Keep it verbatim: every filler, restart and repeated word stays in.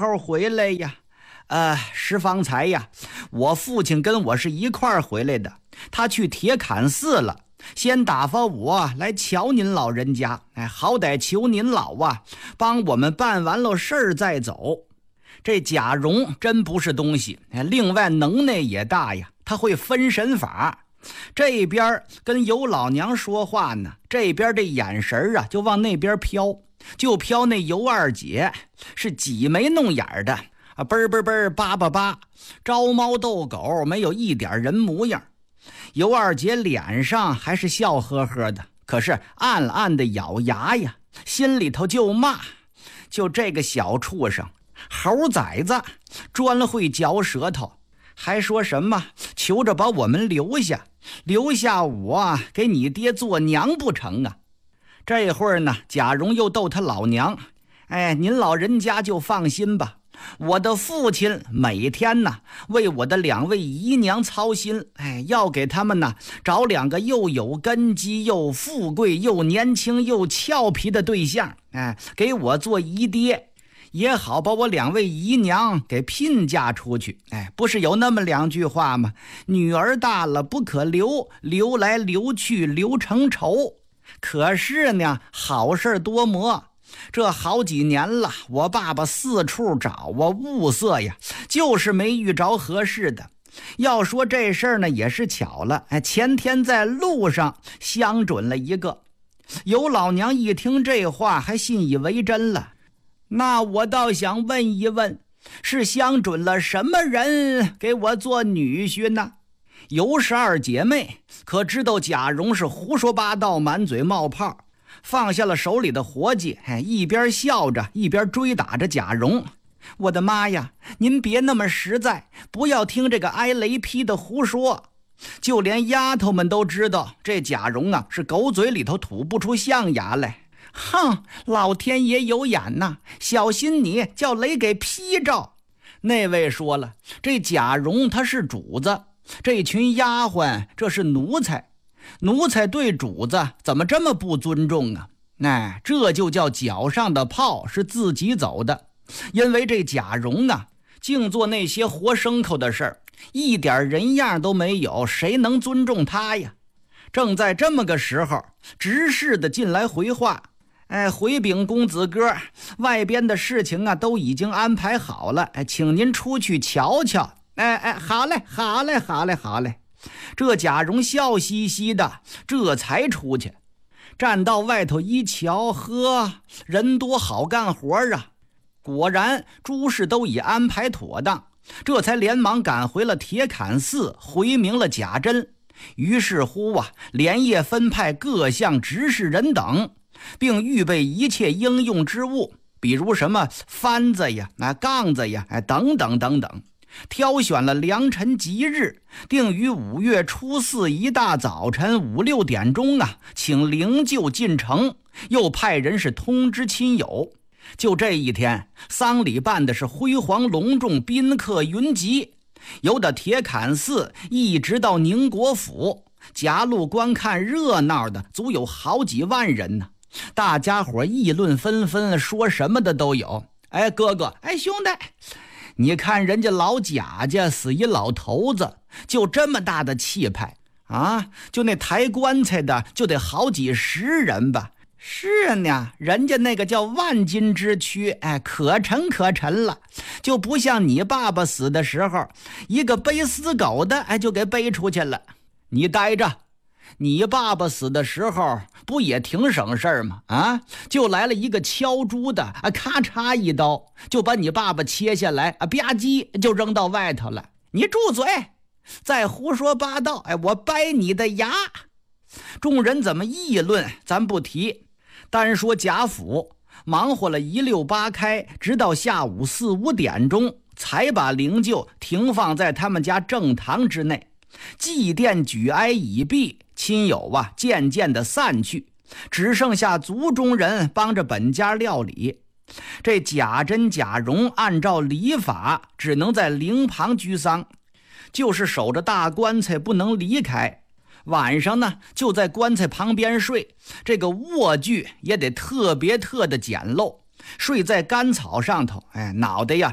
候回来呀？呃，石方才呀，我父亲跟我是一块儿回来的，他去铁槛寺了，先打发我来瞧您老人家，哎，好歹求您老啊，帮我们办完了事儿再走。这贾蓉真不是东西，另外能耐也大呀，他会分神法。这边跟尤老娘说话呢，这边这眼神啊就往那边飘，就飘那尤二姐是挤眉弄眼的啊，嘣嘣嘣叭叭叭，招猫逗狗，没有一点人模样。尤二姐脸上还是笑呵呵的，可是暗暗的咬牙呀，心里头就骂，就这个小畜生猴崽子，专会嚼舌头，还说什么求着把我们留下，留下我给你爹做娘不成啊？这会儿呢，贾蓉又逗他老娘，哎，您老人家就放心吧，我的父亲每天呢为我的两位姨娘操心，哎，要给他们呢找两个又有根基又富贵又年轻又俏皮的对象，哎，给我做姨爹，也好把我两位姨娘给聘嫁出去。哎，不是有那么两句话吗？女儿大了不可留，留来留去留成仇。可是呢，好事多磨，这好几年了，我爸爸四处找我物色呀，就是没遇着合适的。要说这事儿呢，也是巧了，哎，前天在路上相准了一个。尤老娘一听这话，还信以为真了。那我倒想问一问，是相准了什么人给我做女婿呢？尤氏二姐妹可知道贾蓉是胡说八道，满嘴冒泡，放下了手里的活计，一边笑着一边追打着贾蓉。我的妈呀，您别那么实在，不要听这个挨雷劈的胡说。就连丫头们都知道，这贾蓉啊是狗嘴里头吐不出象牙来。哼，老天爷有眼呐，小心你叫雷给劈着。那位说了，这贾蓉他是主子，这群丫鬟这是奴才，奴才对主子怎么这么不尊重啊？哎，这就叫脚上的炮是自己走的。因为这贾蓉啊净做那些活牲口的事儿，一点人样都没有，谁能尊重他呀？正在这么个时候，执事的进来回话，哎，回禀公子哥，外边的事情啊都已经安排好了，哎，请您出去瞧瞧。哎哎，好嘞，好嘞，好嘞，好嘞。这贾蓉笑嘻嘻的，这才出去。站到外头一瞧，呵，人多好干活啊！果然诸事都已安排妥当，这才连忙赶回了铁槛寺，回明了贾珍。于是乎啊，连夜分派各项执事人等，并预备一切应用之物，比如什么幡子呀、啊、杠子呀、啊、等等等等。挑选了良辰吉日，定于五月初四一大早晨五六点钟啊，请灵柩进城，又派人是通知亲友。就这一天，丧礼办的是辉煌隆重，宾客云集，由的铁槛寺一直到宁国府，夹路观看热闹的足有好几万人呢。大家伙议论纷纷，说什么的都有。哎，哥哥，哎，兄弟，你看人家老贾家死一老头子，就这么大的气派啊！就那抬棺材的就得好几十人吧？是呢，人家那个叫万斤之躯，哎，可沉可沉了，就不像你爸爸死的时候，一个背死狗的，哎，就给背出去了。你待着，你爸爸死的时候不也挺省事儿吗？啊，就来了一个敲猪的，啊，咔嚓一刀就把你爸爸切下来，啊，吧唧就扔到外头了。你住嘴，再胡说八道，哎，我掰你的牙！众人怎么议论，咱不提，单说贾府忙活了一溜八开，直到下午四五点钟，才把灵柩停放在他们家正堂之内。祭奠举哀已毕，亲友啊渐渐的散去，只剩下族中人帮着本家料理。这贾珍、贾蓉按照礼法只能在灵旁居丧，就是守着大棺材不能离开。晚上呢就在棺材旁边睡，这个卧具也得特别特的简陋，睡在干草上头，哎，脑袋呀